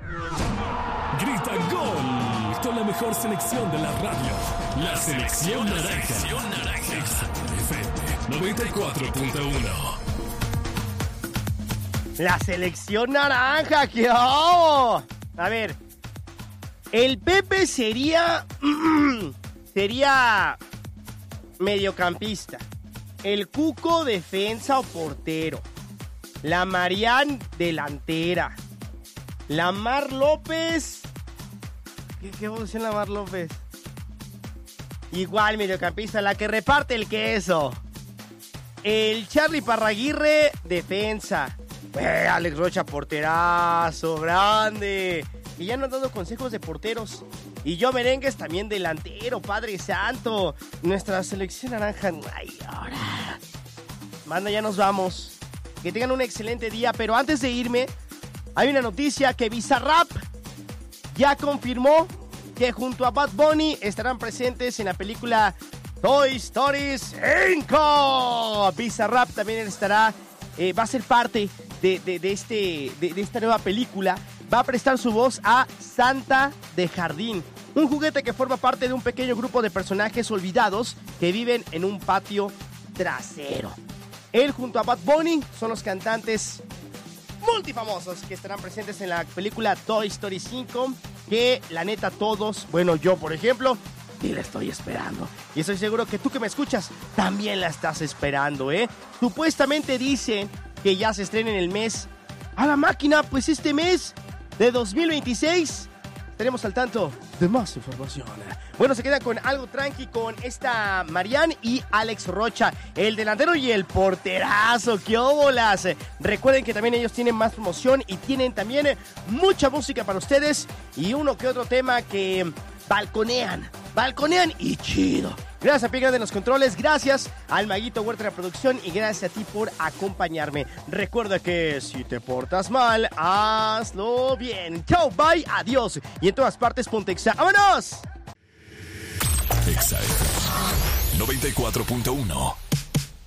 Grita gol con la mejor selección de la radio. La selección naranja. FM 94.1. La selección naranja, ¿qué hago? A ver, el Pepe sería mediocampista. El Cuco, defensa o portero. La Marian, delantera. La Mar López. ¿Qué posición la Mar López? Igual mediocampista, la que reparte el queso. El Charly Parraguirre, defensa. Alex Rocha, porterazo, grande. Y ya nos han dado consejos de porteros. Y yo Merengues también delantero, Padre Santo. Nuestra selección naranja. Ay, ahora. Manda, ya nos vamos. Que tengan un excelente día. Pero antes de irme, hay una noticia que Bizarrap ya confirmó que junto a Bad Bunny estarán presentes en la película Toy Story 5. Bizarrap también estará, va a ser parte de esta nueva película. Va a prestar su voz a Santa de Jardín, un juguete que forma parte de un pequeño grupo de personajes olvidados que viven en un patio trasero. Él junto a Bad Bunny son los cantantes multifamosos que estarán presentes en la película Toy Story 5, que la neta todos, bueno, yo por ejemplo, y la estoy esperando. Y estoy seguro que tú que me escuchas también la estás esperando, ¿eh? Supuestamente dicen que ya se estrena en el mes a la máquina, pues este mes de 2026 estaremos al tanto de más información. Bueno, se queda con algo tranqui con esta Marian y Alex Rocha, el delantero y el porterazo. ¡Qué óbolas! Recuerden que también ellos tienen más promoción y tienen también mucha música para ustedes y uno que otro tema que balconean y chido. Gracias a Pie Grande en los controles, gracias al Maguito Huerta de la producción y gracias a ti por acompañarme. Recuerda que si te portas mal, hazlo bien. Chao, bye, adiós. Y en todas partes ponte Exa. ¡Vámonos! Exa 94.1.